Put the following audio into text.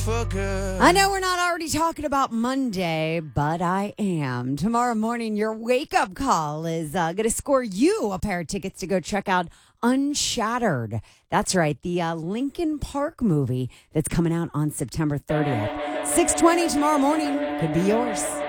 For good. I know we're not already talking about Monday, but I am. Tomorrow morning, your wake-up call is going to score you a pair of tickets to go check out Unshattered. That's right, the Linkin Park movie that's coming out on September 30th. 6:20 tomorrow morning could be yours.